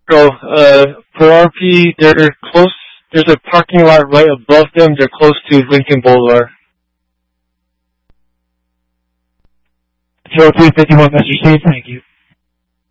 So, for RP, they're close. There's a parking lot right above them. They're close to Lincoln Boulevard. 0251, Mr. Steve, thank you.